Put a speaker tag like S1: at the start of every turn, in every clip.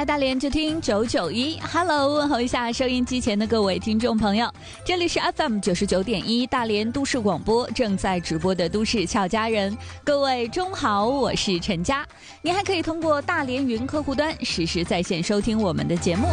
S1: 爱大连就听991 Hello， 问候一下收音机前的各位听众朋友，这里是 FM 99.1大连都市广播，正在直播的都市俏佳人。各位中好，我是陈佳。您还可以通过大连云客户端实时在线收听我们的节目。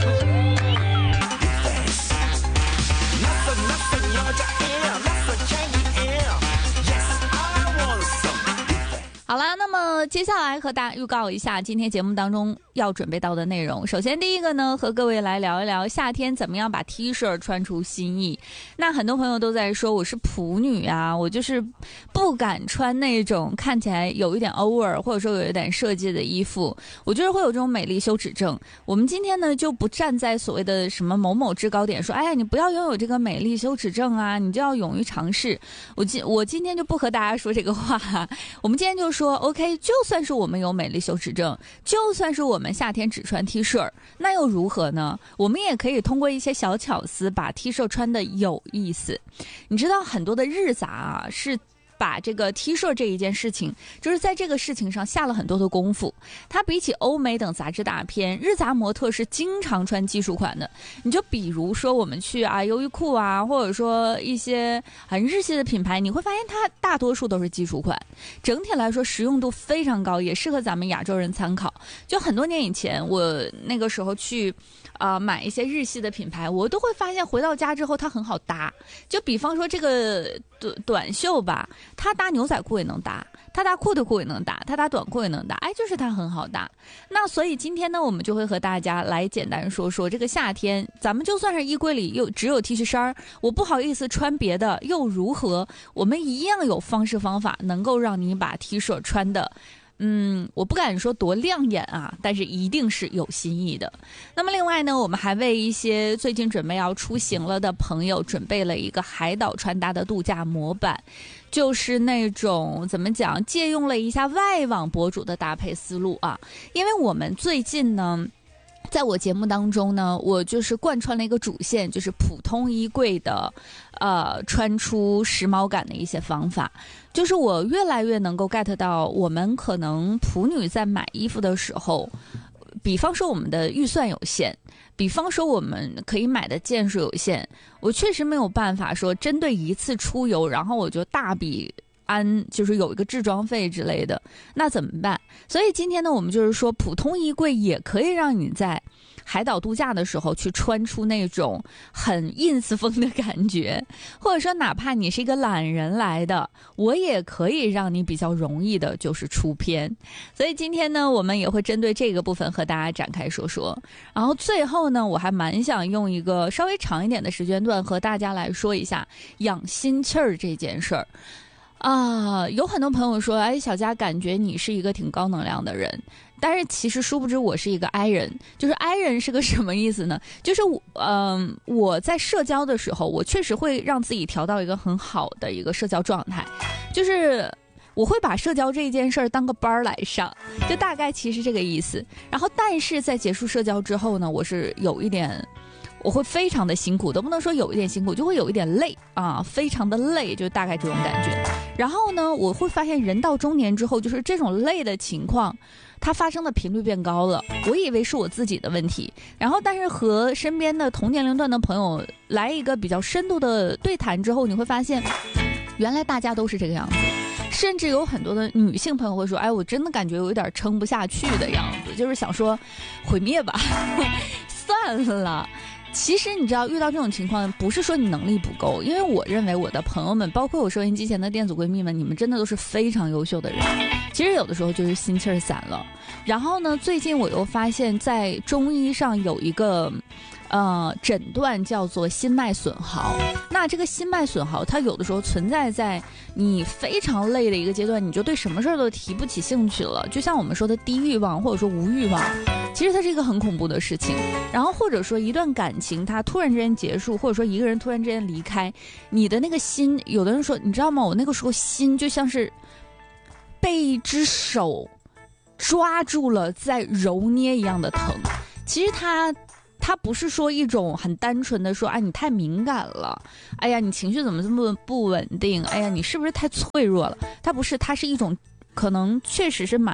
S1: 好啦，那么接下来和大家预告一下今天节目当中要准备到的内容。首先第一个呢，和各位来聊一聊夏天怎么样把 T 恤穿出新意。那很多朋友都在说我是普女啊，我就是不敢穿那种看起来有一点 over 或者说有一点设计的衣服，我就是会有这种美丽羞耻症。我们今天呢就不站在所谓的什么某某制高点说，哎呀你不要拥有这个美丽羞耻症啊，你就要勇于尝试。我今天就不和大家说这个话，我们今天就说 OK， 就算是我们有美丽羞耻症，就算是我们夏天只穿 T 恤，那又如何呢？我们也可以通过一些小巧思把 T 恤穿得有意思。你知道很多的日杂啊是把这个 T 恤这一件事情，就是在这个事情上下了很多的功夫。它比起欧美等杂志大片，日杂模特是经常穿基础款的。你就比如说我们去优衣库啊，或者说一些很日系的品牌，你会发现它大多数都是基础款。整体来说实用度非常高，也适合咱们亚洲人参考。就很多年以前，我那个时候去买一些日系的品牌，我都会发现回到家之后它很好搭。就比方说这个短袖吧，它搭牛仔裤也能搭，它搭裤腿裤也能搭，它搭短裤也能搭，就是它很好搭。那所以今天呢，我们就会和大家来简单说说这个夏天，咱们就算是衣柜里只有 T 恤衫，我不好意思穿别的又如何？我们一样有方式方法能够让你把 T 恤穿的我不敢说多亮眼啊，但是一定是有新意的。那么另外呢，我们还为一些最近准备要出行了的朋友准备了一个海岛穿搭的度假模板，就是那种怎么讲，借用了一下外网博主的搭配思路啊。因为我们最近呢，在我节目当中呢，我就是贯穿了一个主线，就是普通衣柜的穿出时髦感的一些方法。就是我越来越能够 get 到我们可能普女在买衣服的时候，比方说我们的预算有限，比方说我们可以买的件数有限，我确实没有办法说针对一次出游然后我就大笔就是有一个置装费之类的，那怎么办？所以今天呢，我们就是说普通衣柜也可以让你在海岛度假的时候去穿出那种很 ins 风的感觉，或者说哪怕你是一个懒人来的，我也可以让你比较容易的就是出片。所以今天呢，我们也会针对这个部分和大家展开说说。然后最后呢，我还蛮想用一个稍微长一点的时间段和大家来说一下养心气儿这件事儿。有很多朋友说，哎，小佳感觉你是一个挺高能量的人，但是其实殊不知我是一个 I 人。就是 I 人是个什么意思呢？就是我在社交的时候，我确实会让自己调到一个很好的一个社交状态，就是我会把社交这一件事儿当个班来上，就大概其实这个意思。然后但是在结束社交之后呢，我会非常的辛苦，都不能说有一点辛苦，就会有一点累啊，非常的累，就大概这种感觉。然后呢，我会发现人到中年之后，就是这种累的情况，它发生的频率变高了。我以为是我自己的问题，然后但是和身边的同年龄段的朋友来一个比较深度的对谈之后，你会发现，原来大家都是这个样子。甚至有很多的女性朋友会说，哎，我真的感觉有点撑不下去的样子，就是想说毁灭吧算了。其实你知道，遇到这种情况不是说你能力不够，因为我认为我的朋友们，包括我收音机前的电子闺蜜们，你们真的都是非常优秀的人。其实有的时候就是心气儿散了。然后呢，最近我又发现在中医上有一个诊断叫做心脉损耗。那这个心脉损耗它有的时候存在在你非常累的一个阶段，你就对什么事儿都提不起兴趣了，就像我们说的低欲望或者说无欲望，其实它是一个很恐怖的事情。然后或者说一段感情它突然之间结束，或者说一个人突然之间离开，你的那个心，有的人说你知道吗，我那个时候心就像是被一只手抓住了在揉捏一样的疼。其实它不是说一种很单纯的说，哎，你太敏感了，哎呀，你情绪怎么这么不稳定，哎呀，你是不是太脆弱了？它不是，它是一种可能确实是蛮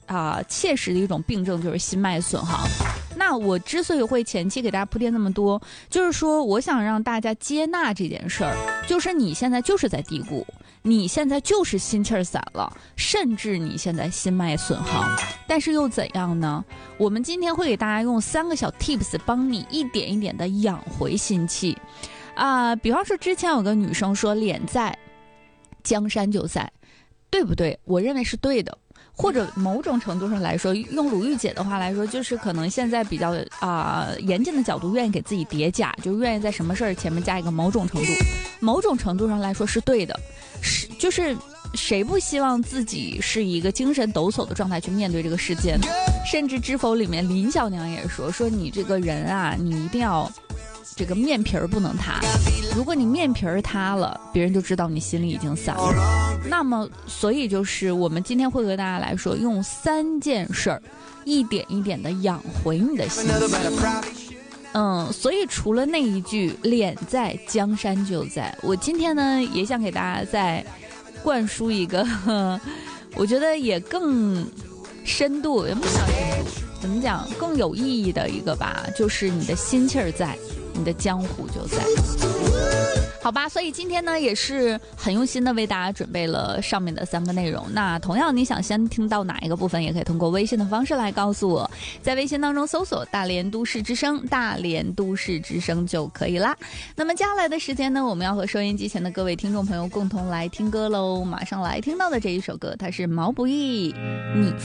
S1: 切实的一种病症，就是心脉损耗。那我之所以会前期给大家铺垫那么多，就是说我想让大家接纳这件事儿，就是你现在就是在低谷，你现在就是心气儿散了，甚至你现在心脉损耗，但是又怎样呢？我们今天会给大家用3个小 tips 帮你一点一点的养回心气比方说之前有个女生说脸在江山就在，对不对？我认为是对的，或者某种程度上来说，用鲁豫姐的话来说，就是可能现在比较严谨的角度，愿意给自己叠加，就愿意在什么事儿前面加一个某种程度，某种程度上来说是对的，就是谁不希望自己是一个精神抖擞的状态去面对这个世界呢？甚至《知否》里面林小娘也说你这个人啊，你一定要这个面皮儿不能塌，如果你面皮儿塌了，别人就知道你心里已经散了。那么所以就是我们今天会和大家来说，用3件事儿一点一点的养回你的心气。所以除了那一句脸在江山就在，我今天呢也想给大家再灌输一个我觉得也更深度，也不想深度，怎么讲，更有意义的一个吧，就是你的心气儿在，你的江湖就在。好吧，所以今天呢也是很用心的为大家准备了上面的3个内容。那同样你想先听到哪一个部分，也可以通过微信的方式来告诉我，在微信当中搜索大连都市之声，大连都市之声就可以啦。那么接下来的时间呢，我们要和收音机前的各位听众朋友共同来听歌喽。马上来听到的这一首歌，它是毛不易，你